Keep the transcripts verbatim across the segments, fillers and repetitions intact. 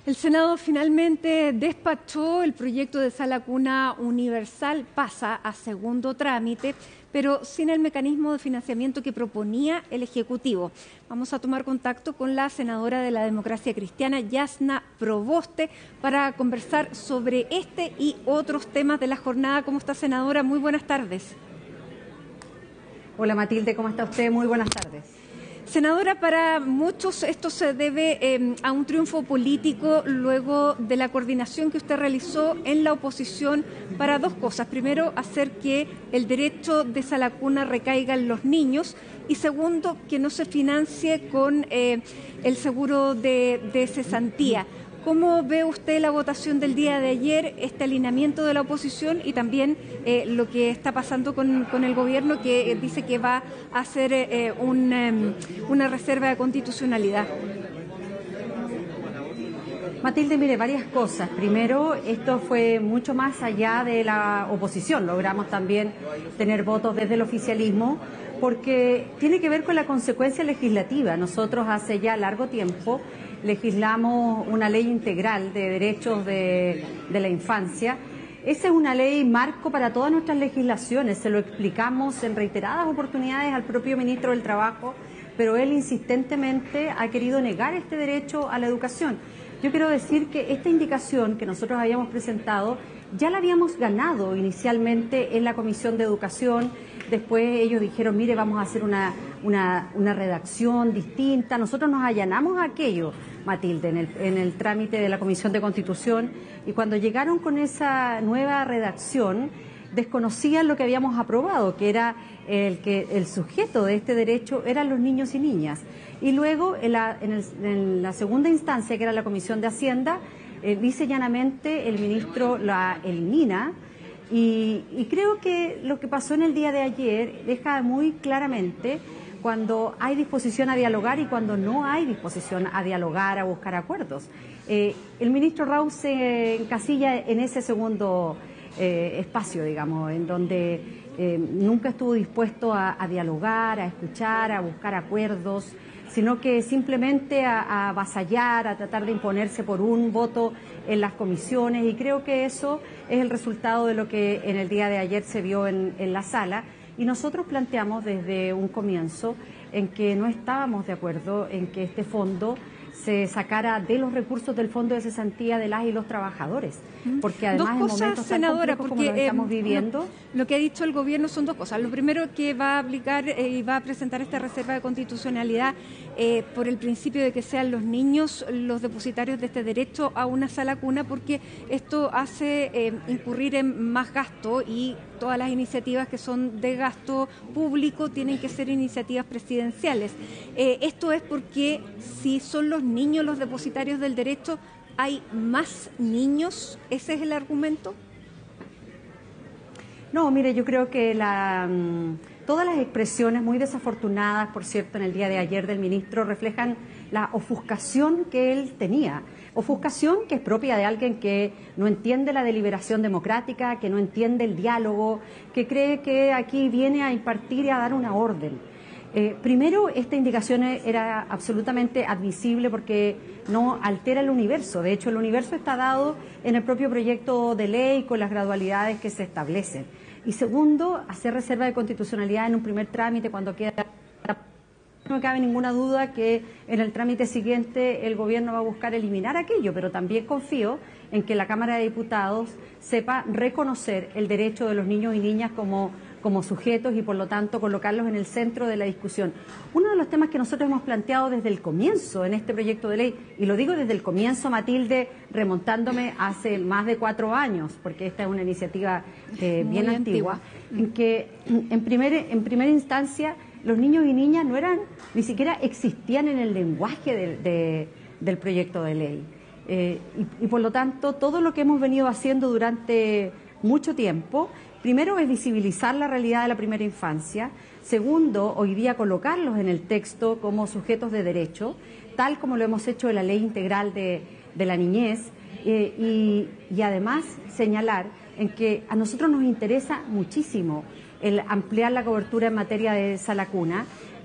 El Senado finalmente despachó el proyecto de sala cuna universal, pasa a segundo trámite, pero sin el mecanismo de financiamiento que proponía el Ejecutivo. Vamos a tomar contacto con la senadora de la Democracia Cristiana, Yasna Proboste, para conversar sobre este y otros temas de la jornada. ¿Cómo está, senadora? Muy buenas tardes. Hola Matilde, ¿cómo está usted? Muy buenas tardes. Senadora, para muchos esto se debe eh, a un triunfo político luego de la coordinación que usted realizó en la oposición para dos cosas. Primero, hacer que el derecho de sala cuna recaiga en los niños y segundo, que no se financie con eh, el seguro de, de cesantía. ¿Cómo ve usted la votación del día de ayer, este alineamiento de la oposición y también eh, lo que está pasando con, con el gobierno que eh, dice que va a hacer eh, un, eh, una reserva de constitucionalidad? Matilde, mire, varias cosas. Primero, esto fue mucho más allá de la oposición. Logramos también tener votos desde el oficialismo porque tiene que ver con la consecuencia legislativa. Nosotros hace ya largo tiempo legislamos una ley integral de derechos de, de la infancia. Esa es una ley marco para todas nuestras legislaciones, se lo explicamos en reiteradas oportunidades al propio ministro del Trabajo, pero él insistentemente ha querido negar este derecho a la educación. Yo quiero decir que esta indicación que nosotros habíamos presentado ya la habíamos ganado inicialmente en la Comisión de Educación. Después ellos dijeron, mire, vamos a hacer una, una, una redacción distinta. Nosotros nos allanamos a aquello, Matilde, en el, en el trámite de la Comisión de Constitución, y cuando llegaron con esa nueva redacción, desconocían lo que habíamos aprobado, que era el que el sujeto de este derecho eran los niños y niñas. Y luego, en la, en el, en la segunda instancia, que era la Comisión de Hacienda, eh, dice llanamente el ministro la elimina. Y, y creo que lo que pasó en el día de ayer deja muy claramente cuando hay disposición a dialogar y cuando no hay disposición a dialogar, a buscar acuerdos. Eh, el ministro Raúl se encasilla en ese segundo eh, espacio, digamos, en donde eh, nunca estuvo dispuesto a, a dialogar, a escuchar, a buscar acuerdos, sino que simplemente a, a avasallar, a tratar de imponerse por un voto en las comisiones, y creo que eso es el resultado de lo que en el día de ayer se vio en, en la sala, y nosotros planteamos desde un comienzo en que no estábamos de acuerdo en que este fondo se sacara de los recursos del Fondo de Cesantía de las y los trabajadores, porque además en momentos tan complejos como los estamos viviendo... Lo, lo que ha dicho el gobierno son dos cosas. Lo primero, que va a aplicar eh, y va a presentar esta reserva de constitucionalidad eh, por el principio de que sean los niños los depositarios de este derecho a una sala cuna, porque esto hace eh, incurrir en más gasto, y todas las iniciativas que son de gasto público tienen que ser iniciativas presidenciales. Eh, esto es porque si son los niños los depositarios del derecho, ¿hay más niños? ¿Ese es el argumento? No, mire, yo creo que la, todas las expresiones muy desafortunadas, por cierto, en el día de ayer del ministro, reflejan la ofuscación que él tenía. Ofuscación que es propia de alguien que no entiende la deliberación democrática, que no entiende el diálogo, que cree que aquí viene a impartir y a dar una orden. Eh, primero, esta indicación era absolutamente admisible porque no altera el universo. De hecho, el universo está dado en el propio proyecto de ley con las gradualidades que se establecen. Y segundo, hacer reserva de constitucionalidad en un primer trámite cuando queda... No me cabe ninguna duda que en el trámite siguiente el gobierno va a buscar eliminar aquello, pero también confío en que la Cámara de Diputados sepa reconocer el derecho de los niños y niñas como, como sujetos y por lo tanto colocarlos en el centro de la discusión. Uno de los temas que nosotros hemos planteado desde el comienzo en este proyecto de ley, y lo digo desde el comienzo, Matilde, remontándome hace más de cuatro años, porque esta es una iniciativa eh, bien antigua, antigua, en que en, primer, en primera instancia los niños y niñas no eran, ni siquiera existían en el lenguaje de, de, del proyecto de ley. Eh, y, y por lo tanto, todo lo que hemos venido haciendo durante mucho tiempo, primero es visibilizar la realidad de la primera infancia, segundo, hoy día colocarlos en el texto como sujetos de derecho, tal como lo hemos hecho en la Ley Integral de, de la Niñez, eh, y, y además señalar en que a nosotros nos interesa muchísimo el ampliar la cobertura en materia de sala cuna,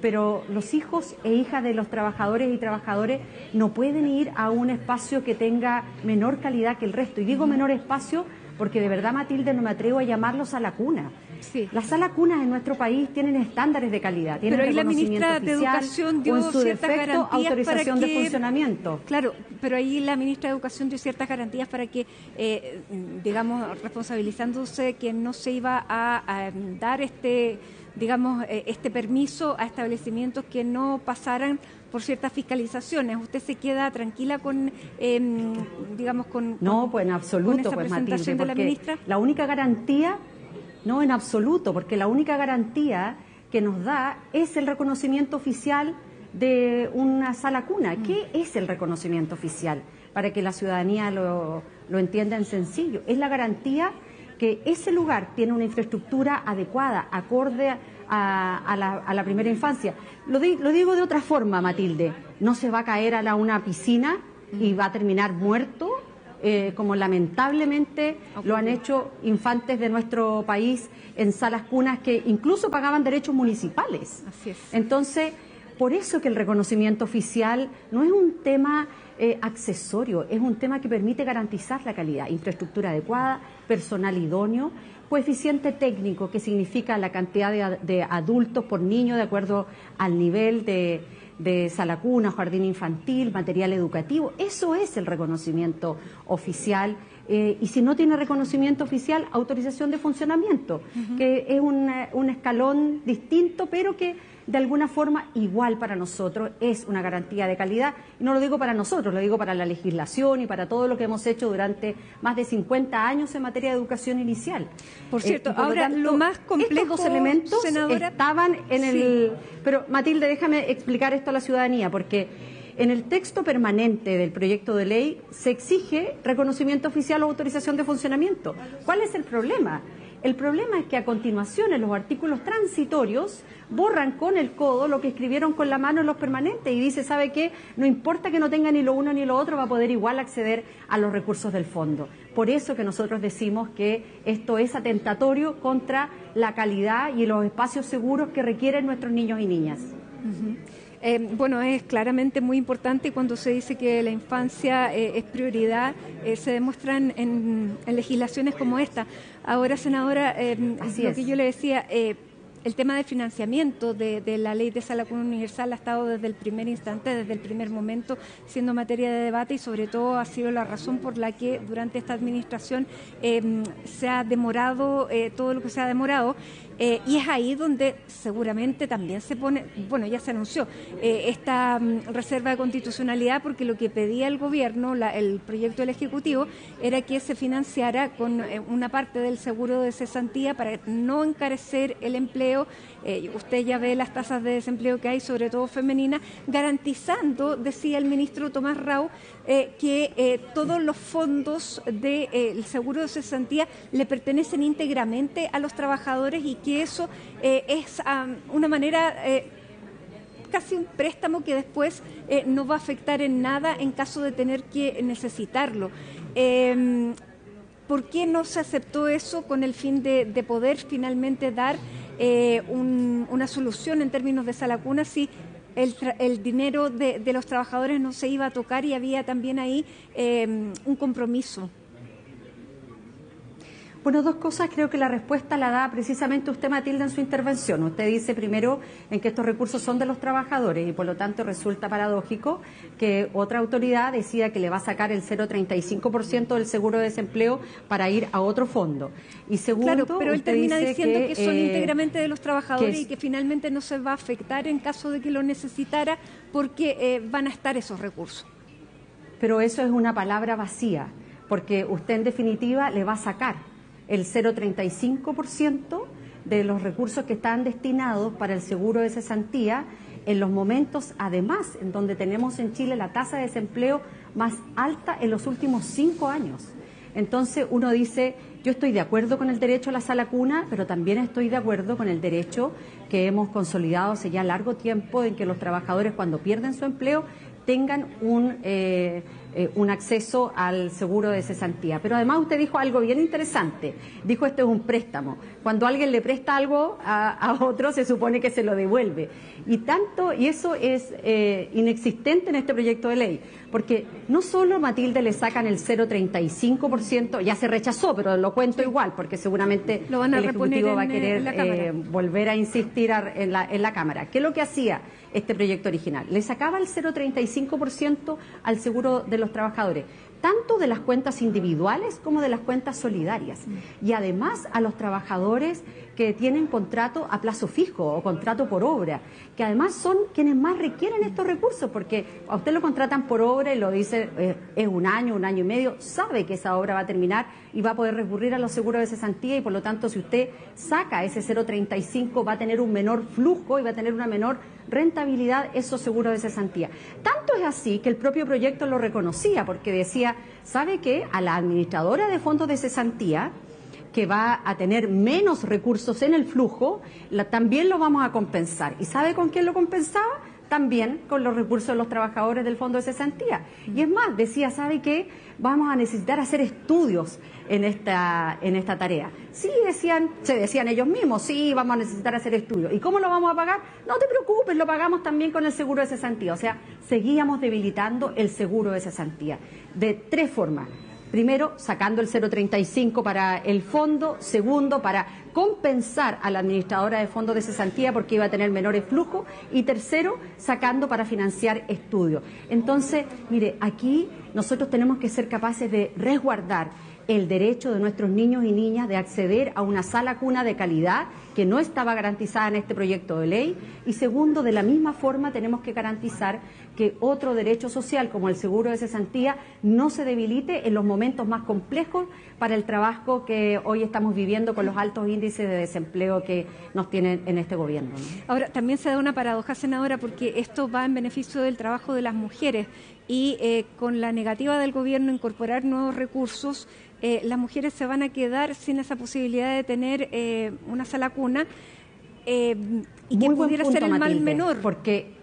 pero los hijos e hijas de los trabajadores y trabajadores no pueden ir a un espacio que tenga menor calidad que el resto. Y digo menor espacio porque de verdad, Matilde, no me atrevo a llamarlo sala cuna. Sí. Las salas cunas en nuestro país tienen estándares de calidad, tienen pero ahí la reconocimiento ministra de oficial, Educación dio o en su ciertas defecto, garantías autorización para que, de funcionamiento. Claro, pero ahí la ministra de Educación dio ciertas garantías para que, eh, digamos, responsabilizándose que no se iba a, a dar este, digamos, eh, este permiso a establecimientos que no pasaran por ciertas fiscalizaciones. ¿Usted se queda tranquila con, eh, digamos, con... No, con, pues en absoluto, con esa pues presentación Matilde, de la porque ministra? la única garantía, no en absoluto, porque la única garantía que nos da es el reconocimiento oficial de una sala cuna. ¿Qué es el reconocimiento oficial? Para que la ciudadanía lo, lo entienda en sencillo. Es la garantía que ese lugar tiene una infraestructura adecuada, acorde a, a, la, a la primera infancia. Lo, di, lo digo de otra forma, Matilde. No se va a caer a la, una piscina y va a terminar muerto, eh, como lamentablemente lo han hecho infantes de nuestro país en salas cunas que incluso pagaban derechos municipales. Así es. Entonces, por eso que el reconocimiento oficial no es un tema eh, accesorio, es un tema que permite garantizar la calidad, infraestructura adecuada, personal idóneo, coeficiente técnico, que significa la cantidad de, de adultos por niño de acuerdo al nivel de, de sala cuna, jardín infantil, material educativo. Eso es el reconocimiento oficial. Eh, y si no tiene reconocimiento oficial, autorización de funcionamiento, uh-huh. que es un, un escalón distinto, pero que de alguna forma igual para nosotros, es una garantía de calidad. Y no lo digo para nosotros, lo digo para la legislación y para todo lo que hemos hecho durante más de cincuenta años en materia de educación inicial. Por cierto, eh, por ahora lo, tanto, lo más complejo, estos dos elementos senadora, estaban en sí. el... Pero Matilde, déjame explicar esto a la ciudadanía, porque en el texto permanente del proyecto de ley se exige reconocimiento oficial o autorización de funcionamiento. ¿Cuál es el problema? El problema es que a continuación en los artículos transitorios borran con el codo lo que escribieron con la mano en los permanentes y dice, ¿sabe qué? No importa que no tenga ni lo uno ni lo otro, va a poder igual acceder a los recursos del fondo. Por eso que nosotros decimos que esto es atentatorio contra la calidad y los espacios seguros que requieren nuestros niños y niñas. Uh-huh. Eh, bueno, es claramente muy importante cuando se dice que la infancia eh, es prioridad, eh, se demuestran en, en legislaciones como esta. Ahora, senadora, eh, lo es. que yo le decía, eh, el tema de financiamiento de, de la ley de sala cuna universal ha estado desde el primer instante, desde el primer momento, siendo materia de debate y sobre todo ha sido la razón por la que durante esta administración eh, se ha demorado eh, todo lo que se ha demorado. Eh, y es ahí donde seguramente también se pone, bueno, ya se anunció eh, esta um, reserva de constitucionalidad, porque lo que pedía el gobierno, la, el proyecto del Ejecutivo, era que se financiara con eh, una parte del seguro de cesantía para no encarecer el empleo. Eh, usted ya ve las tasas de desempleo que hay, sobre todo femeninas, garantizando, decía el ministro Tomás Rau, eh, que eh, todos los fondos del de, eh, seguro de cesantía le pertenecen íntegramente a los trabajadores y que eso eh, es um, una manera, eh, casi un préstamo que después eh, no va a afectar en nada en caso de tener que necesitarlo. Eh, ¿Por qué no se aceptó eso con el fin de, de poder finalmente dar eh, un, una solución en términos de sala cuna si el, el dinero de, de los trabajadores no se iba a tocar y había también ahí eh, un compromiso? Bueno, dos cosas, creo que la respuesta la da precisamente usted, Matilde, en su intervención. Usted dice primero en que estos recursos son de los trabajadores y por lo tanto resulta paradójico que otra autoridad decida que le va a sacar el cero coma treinta y cinco por ciento del seguro de desempleo para ir a otro fondo. Y segundo, claro, pero él usted termina dice diciendo que, que son eh, íntegramente de los trabajadores que y que finalmente no se va a afectar en caso de que lo necesitara porque eh, van a estar esos recursos. Pero eso es una palabra vacía, porque usted en definitiva le va a sacar el cero coma treinta y cinco por ciento de los recursos que están destinados para el seguro de cesantía en los momentos, además, en donde tenemos en Chile la tasa de desempleo más alta en los últimos cinco años. Entonces uno dice, yo estoy de acuerdo con el derecho a la sala cuna, pero también estoy de acuerdo con el derecho que hemos consolidado hace ya largo tiempo en que los trabajadores cuando pierden su empleo tengan un, eh, eh, un acceso al seguro de cesantía. Pero además usted dijo algo bien interesante, dijo esto es un préstamo. Cuando alguien le presta algo a, a otro se supone que se lo devuelve. Y tanto, y eso es eh, inexistente en este proyecto de ley, porque no solo Matilde le sacan el cero coma treinta y cinco por ciento, ya se rechazó, pero lo cuento igual, porque seguramente lo van a el Ejecutivo en, va a querer eh, volver a insistir a, en, la, en la Cámara. ¿Qué es lo que hacía este proyecto original? Le sacaba el cero coma treinta y cinco por ciento al seguro de los trabajadores, tanto de las cuentas individuales como de las cuentas solidarias. Y además a los trabajadores que tienen contrato a plazo fijo o contrato por obra, que además son quienes más requieren estos recursos, porque a usted lo contratan por obra y lo dice, eh, es un año, un año y medio, sabe que esa obra va a terminar y va a poder recurrir a los seguros de cesantía y por lo tanto si usted saca ese cero coma treinta y cinco va a tener un menor flujo y va a tener una menor rentabilidad esos seguros de cesantía. Tanto es así que el propio proyecto lo reconocía porque decía, ¿sabe qué? A la administradora de fondos de cesantía que va a tener menos recursos en el flujo, la, también lo vamos a compensar. ¿Y sabe con quién lo compensaba? También con los recursos de los trabajadores del Fondo de Cesantía. Y es más, decía, ¿sabe qué? Vamos a necesitar hacer estudios en esta, en esta tarea. Sí, decían, se decían ellos mismos, sí, vamos a necesitar hacer estudios. ¿Y cómo lo vamos a pagar? No te preocupes, lo pagamos también con el seguro de cesantía. O sea, seguíamos debilitando el seguro de cesantía de tres formas. Primero, sacando el cero coma treinta y cinco para el fondo. Segundo, para compensar a la administradora de fondos de cesantía porque iba a tener menores flujos. Y tercero, sacando para financiar estudios. Entonces, mire, aquí nosotros tenemos que ser capaces de resguardar el derecho de nuestros niños y niñas de acceder a una sala cuna de calidad que no estaba garantizada en este proyecto de ley. Y segundo, de la misma forma tenemos que garantizar que otro derecho social como el seguro de cesantía no se debilite en los momentos más complejos para el trabajo que hoy estamos viviendo con los altos índices de desempleo que nos tienen en este gobierno, ¿no? Ahora, también se da una paradoja, senadora, porque esto va en beneficio del trabajo de las mujeres y eh, con la negativa del gobierno a incorporar nuevos recursos, eh, las mujeres se van a quedar sin esa posibilidad de tener eh, una sala cuna eh, y que Muy buen pudiera punto, ser el mal Matilde, menor. Porque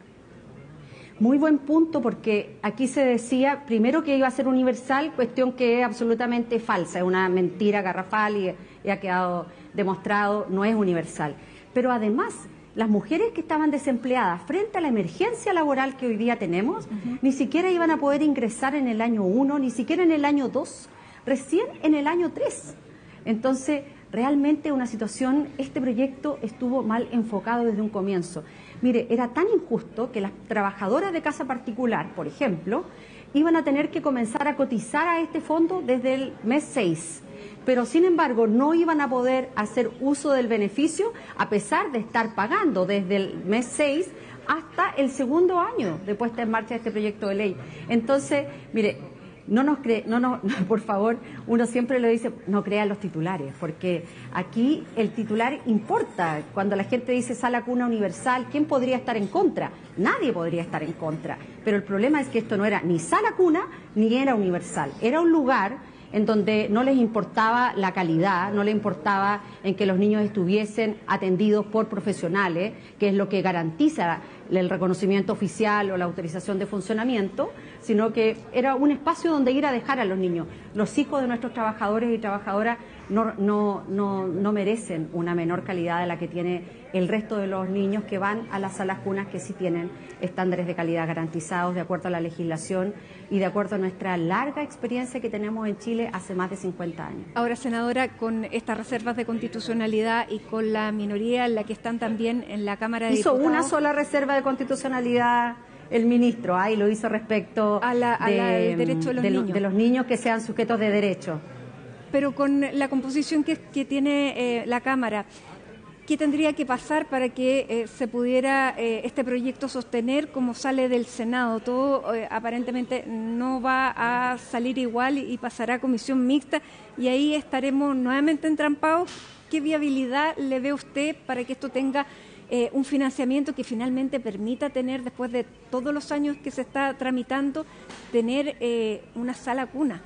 Muy buen punto, porque aquí se decía primero que iba a ser universal, cuestión que es absolutamente falsa, es una mentira garrafal y, y ha quedado demostrado, no es universal. Pero además, las mujeres que estaban desempleadas frente a la emergencia laboral que hoy día tenemos, uh-huh. ni siquiera iban a poder ingresar en el año uno, ni siquiera en el año dos, recién en el año tres. Entonces, realmente una situación, este proyecto estuvo mal enfocado desde un comienzo. Mire, era tan injusto que las trabajadoras de casa particular, por ejemplo, iban a tener que comenzar a cotizar a este fondo desde el mes seis, pero sin embargo no iban a poder hacer uso del beneficio a pesar de estar pagando desde el mes seis hasta el segundo año de puesta en marcha de este proyecto de ley. Entonces, mire, No nos cree, no, no, no, por favor, uno siempre lo dice, no crea los titulares, porque aquí el titular importa. Cuando la gente dice sala cuna universal, ¿quién podría estar en contra? Nadie podría estar en contra. Pero el problema es que esto no era ni sala cuna ni era universal. Era un lugar en donde no les importaba la calidad, no les importaba en que los niños estuviesen atendidos por profesionales, que es lo que garantiza el reconocimiento oficial o la autorización de funcionamiento, sino que era un espacio donde ir a dejar a los niños. Los hijos de nuestros trabajadores y trabajadoras no, no, no, no merecen una menor calidad de la que tiene el resto de los niños que van a las salas cunas que sí tienen estándares de calidad garantizados de acuerdo a la legislación y de acuerdo a nuestra larga experiencia que tenemos en Chile hace más de cincuenta años. Ahora, senadora, con estas reservas de constitucionalidad y con la minoría en la que están también en la Cámara de Hizo Diputados... una sola reserva de constitucionalidad el ministro, ahí lo hizo respecto a la, a de, la, el derecho de los de, niños. de los niños que sean sujetos de derecho. Pero con la composición que, que tiene eh, la Cámara, ¿qué tendría que pasar para que eh, se pudiera eh, este proyecto sostener como sale del Senado? Todo eh, aparentemente no va a salir igual y, y pasará a comisión mixta y ahí estaremos nuevamente entrampados. ¿Qué viabilidad le ve usted para que esto tenga eh, un financiamiento que finalmente permita tener, después de todos los años que se está tramitando, tener eh, una sala cuna?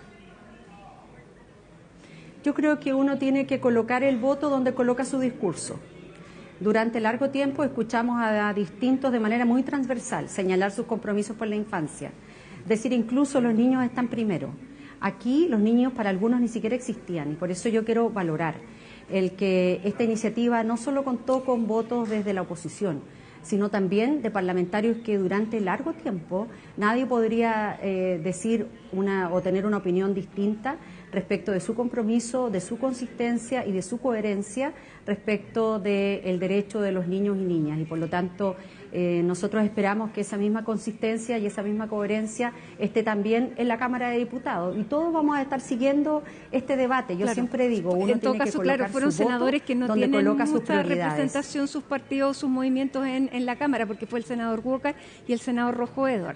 Yo creo que uno tiene que colocar el voto donde coloca su discurso. Durante largo tiempo escuchamos a distintos de manera muy transversal señalar sus compromisos por la infancia. Es decir, incluso los niños están primero. Aquí los niños para algunos ni siquiera existían y por eso yo quiero valorar el que esta iniciativa no solo contó con votos desde la oposición, sino también de parlamentarios que durante largo tiempo nadie podría eh, decir una o tener una opinión distinta respecto de su compromiso, de su consistencia y de su coherencia respecto del derecho de los niños y niñas. Y por lo tanto, eh, nosotros esperamos que esa misma consistencia y esa misma coherencia esté también en la Cámara de Diputados. Y todos vamos a estar siguiendo este debate. Yo claro. siempre digo, uno en todo tiene caso, que colocar claro, fueron su voto senadores que no donde tienen coloca sus mucha prioridades. representación, sus partidos, sus movimientos en, en la Cámara, porque fue el senador Walker y el senador Rojo Edward.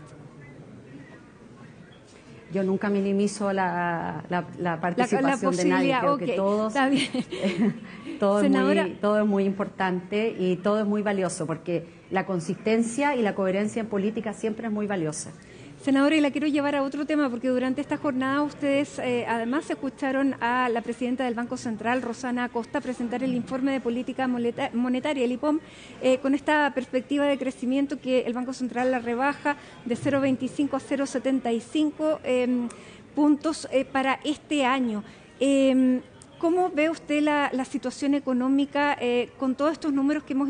Yo nunca minimizo la, la, la participación la, la de nadie, creo okay, que todos, está bien. todo, es Senadora, muy, todo es muy importante y todo es muy valioso, porque la consistencia y la coherencia en política siempre es muy valiosa. Senadora, y la quiero llevar a otro tema, porque durante esta jornada ustedes eh, además escucharon a la presidenta del Banco Central, Rosana Acosta, presentar el informe de política monetaria, el I P O M, eh, con esta perspectiva de crecimiento que el Banco Central la rebaja de cero coma veinticinco a cero coma setenta y cinco eh, puntos eh, para este año. Eh, ¿Cómo ve usted la, la situación económica eh, con todos estos números que hemos